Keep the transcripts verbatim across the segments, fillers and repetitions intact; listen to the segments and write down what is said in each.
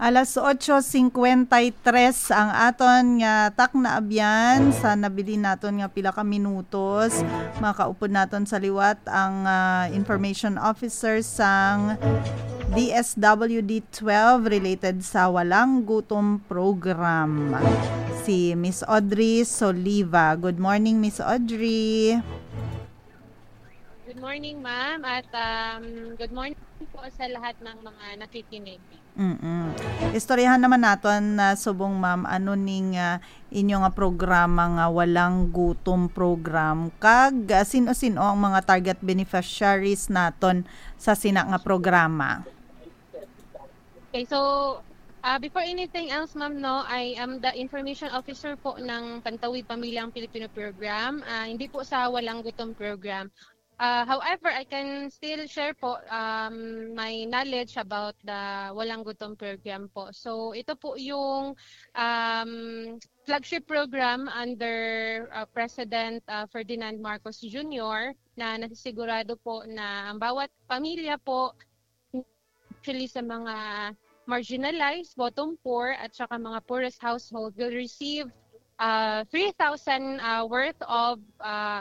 Alas otso singkwenta y tres ang aton nga tak na abyan sa nabili naton nga pila ka minutos. Makaupod naton sa liwat ang ah, information officer sang D S W D twelve related sa Walang Gutom program. Si Miss Audrey Soliva. Good morning, Miss Audrey. Good morning, ma'am, at um, good morning po sa lahat ng mga nakikinig. Mm. Istoryahan naman naton na subong ma'am ano ning ah, inyo nga programa nga Walang Gutom program kag ah, sino-sino ang mga target beneficiaries naton sa sina nga programa. Okay, so uh, before anything else, ma'am, no, I am the information officer po ng Pantawid Pamilyang Pilipino Program, uh, hindi po sa Walang Gutom program. Uh, however, I can still share po um, my knowledge about the Walang Gutom program po. So ito po yung um, flagship program under uh, President uh, Ferdinand Marcos Junior na nasisigurado po na ang bawat pamilya po, actually sa mga marginalized, bottom poor, at saka mga poorest household will receive uh, three thousand uh, worth of uh,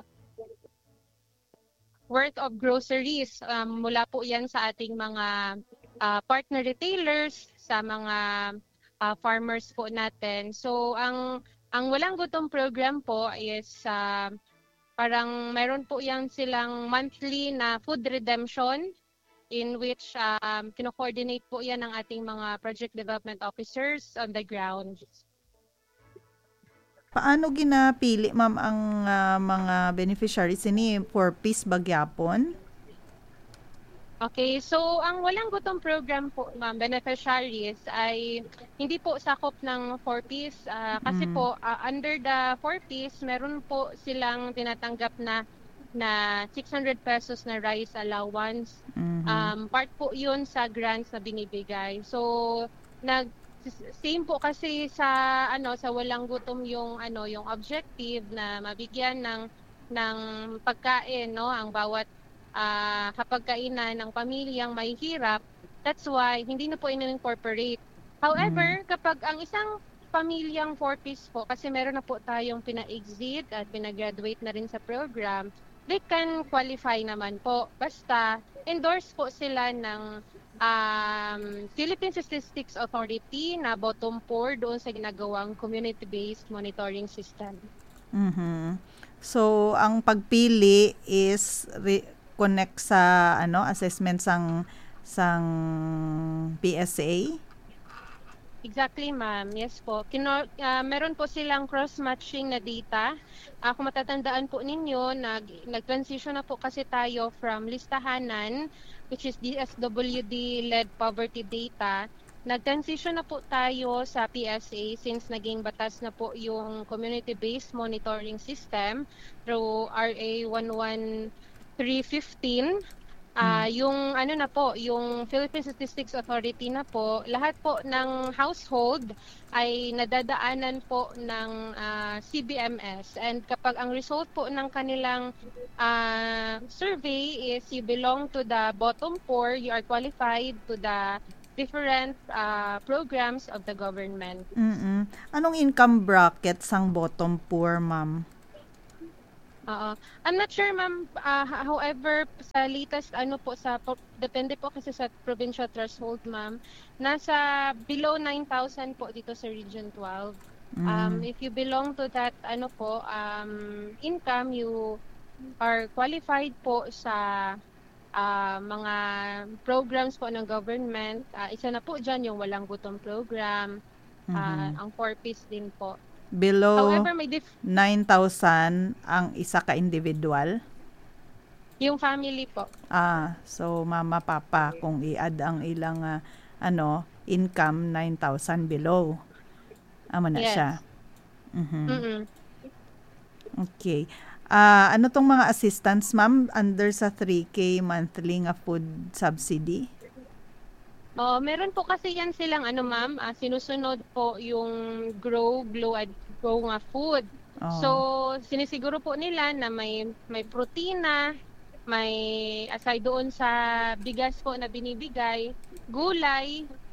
worth of groceries. Um, mula po yan sa ating mga uh, partner retailers, sa mga uh, farmers po natin. So ang ang Walang Gutom program po is uh, parang meron po yan silang monthly na food redemption in which um, kino-coordinate po yan ng ating mga project development officers on the ground. Paano ginapili ma'am ang ah, mga beneficiaries ini for peace bagyapon? Okay, so ang Walang Gutom program po, ma'am, beneficiaries ay hindi po sakop ng four Ps ah, kasi Mm. po ah, under the four Ps meron po silang tinatanggap na na six hundred pesos na rice allowance. Mhm. Um, part po 'yun sa grants na binibigay. So nag same po kasi sa ano sa Walang Gutom yung ano yung objective na mabigyan ng ng pagkain, no, ang bawat ah, kapagkainan ng pamilyang mahihirap. That's why hindi na po in-incorporate. However, kapag ang isang pamilyang four piece po, kasi meron na po tayong pina-exit at pina-graduate na rin sa program, they can qualify naman po. Basta endorse po sila ng um, Philippine Statistics Authority na bottom poor doon sa ginagawang community-based monitoring system. Mhm. So ang pagpili is re- connect sa ano assessment sang sang P S A. Exactly, ma'am. Yes po. Kino, ah, meron po silang cross-matching na data. Ah, kung matatandaan po ninyo, nag, nag-transition na po kasi tayo from listahanan, which is D S W D-led poverty data. Nag-transition na po tayo sa P S A since naging batas na po yung community-based monitoring system through R A one one three fifteen. Ah, yung ano na po, yung Philippine Statistics Authority na po, lahat po ng household ay nadadaanan po ng ah, C B M S. And kapag ang result po ng kanilang ah, survey is you belong to the bottom poor, you are qualified to the different ah, programs of the government. Mm. Anong income bracket sang bottom poor, ma'am? Oo. I'm not sure, ma'am. Ah, however, sa latest, ano po, sa, po- depende po kasi sa provincial threshold, ma'am. Nasa below nine thousand po dito sa Region twelve. Um, if you belong to that, ano po, um, income, you are qualified po sa ah, mga programs po ng government. Ah, isa na po dyan yung Walang Gutom program. Ah, ang four Ps din po. Below However, may dif- nine thousand ang isa ka individual. yung family po. Ah, so mama papa kung i-add ang ilang ah, ano income nine thousand below. Amo na Yes. siya. Mhm. Mm-mm. Okay. Ah, ano tong mga assistance ma'am under sa three K monthly nga food subsidy? Oh, meron po kasi yan silang ano ma'am, ah, sinusunod po yung grow, glow at grow nga food. Oh. So, sinisiguro po nila na may may protina, may aside doon sa bigas po na binibigay, gulay,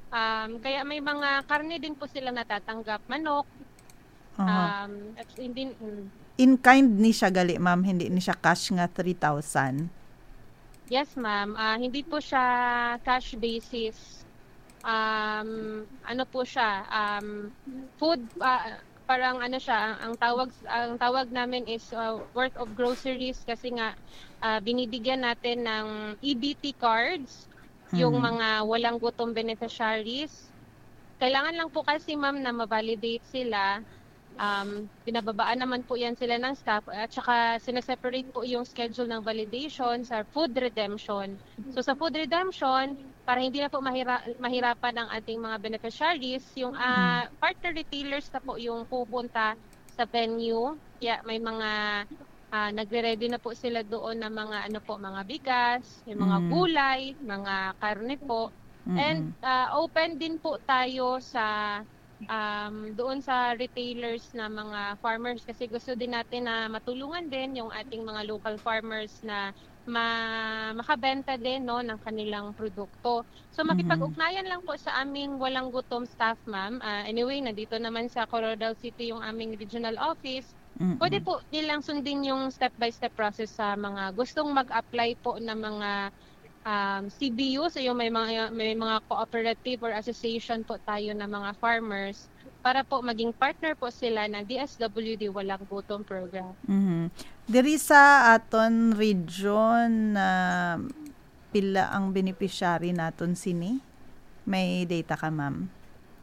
Um, kaya may mga karne din po silang natatanggap, manok, Aha. um, at hindi, mm, In kind ni siya gali, ma'am, hindi ni siya cash nga three thousand. yes ma'am, ah, hindi po siya cash basis. Um, ano po siya, um, food, ah, parang ano siya, ang, ang tawag ang tawag namin is uh, worth of groceries kasi nga ah, binibigyan natin ng E B T cards yung Mm. mga walang gutom beneficiaries. Kailangan lang po kasi ma'am na ma-validate sila. Um, binababaan naman po yan sila ng staff at saka sineseparate po yung schedule ng validation sa food redemption. So sa food redemption, para hindi na po mahira- mahirapan ang ating mga beneficiaries, yung uh, partner retailers na po yung pupunta sa venue. Yeah, may mga uh, nagre-ready na po sila doon ng mga ano po, mga bigas, yung mga Mm. gulay, mga karne po. And Mm-mm. uh, open din po tayo sa um, doon sa retailers na mga farmers kasi gusto din natin na matulungan din yung ating mga local farmers na ma makabenta din no ng kanilang produkto. So Mhm. makipag-ugnayan lang po sa aming walang gutom staff ma'am. Ah, anyway, nandito naman sa Coronadal City yung aming regional office. Pwede Mm-mm. po nilang sundin yung step-by-step process sa mga gustong mag-apply po ng mga um, C B U, so yung may mga, may mga cooperative or association po tayo na mga farmers para po maging partner po sila ng D S W D Walang Gutom Program. Mhm. Diri sa aton region na pila ang beneficiary naton sini? May data ka, ma'am?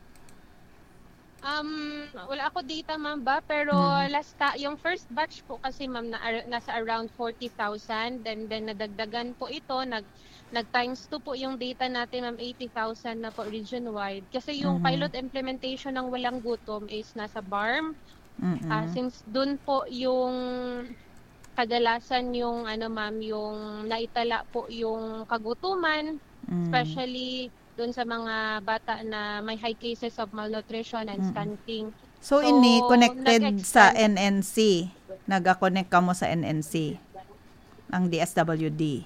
Um, wala ako data ma'am ba, pero Mm. last ta- yung first batch po kasi ma'am na ar- nasa around forty thousand, then then nadagdagan po ito, nag nag times two po yung data natin ma'am, eighty thousand na po region wide. Kasi yung Mhm. pilot implementation ng Walang Gutom is nasa B A R M. Mm. Ah, since dun po yung kadalasan yung ano ma'am, yung naitala po yung kagutuman, Mm. especially dun sa mga bata na may high cases of malnutrition and Mm. stunting. So, So, ini connected sa nag-extend. N N C. Naga-connect ka mo sa N N C. Ang D S W D.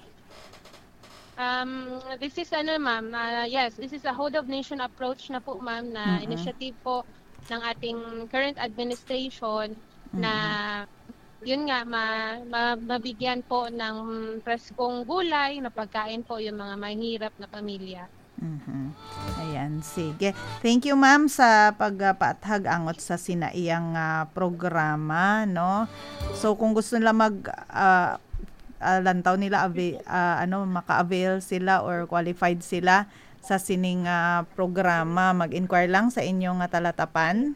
Um, this is ano ma'am, ah, yes, this is a whole of nation approach na po ma'am na Mm-mm. initiative po ng ating current administration na yun nga ma, ma- mabigyan po ng preskong gulay na pagkain po yung mga mahirap na pamilya. Mhm. Ayan, sige. Thank you, ma'am, sa pagpaathag angot sa sinaiyang ah, programa, no? So kung gusto nila mag ah, ah, lantaw nila ava- ah, ano maka-avail sila or qualified sila sa sining ah, programa, mag-inquire lang sa inyong ah, talatapan.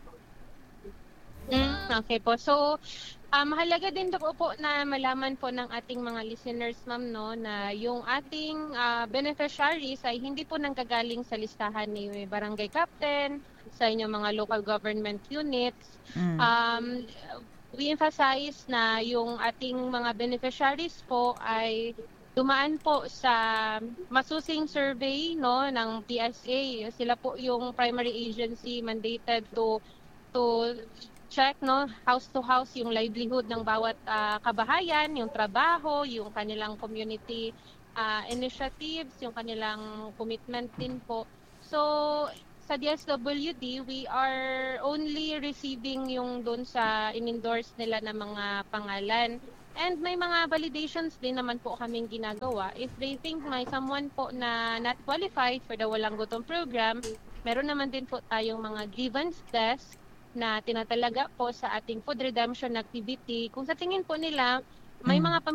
Mm, okay po. So, ah, mahalaga din po po na malaman po ng ating mga listeners, ma'am, no, na yung ating ah, beneficiaries ay hindi po nanggagaling sa listahan ni barangay captain, sa inyong mga local government units. Mm. Um, we emphasize na yung ating mga beneficiaries po ay dumaan po sa masusing survey no ng P S A. Sila po yung primary agency mandated to to check no house to house yung livelihood ng bawat ah, kabahayan, yung trabaho, yung kanilang community ah, initiatives, yung kanilang commitment din po. So sa D S W D, we are only receiving yung doon sa in-endorse nila na mga pangalan. And may mga validations din naman po kaming ginagawa. If they think may someone po na not qualified for the Walang Gutom program, meron naman din po tayong mga grievance desk na tinatalaga po sa ating food redemption activity. Kung sa tingin po nila, may Mm. mga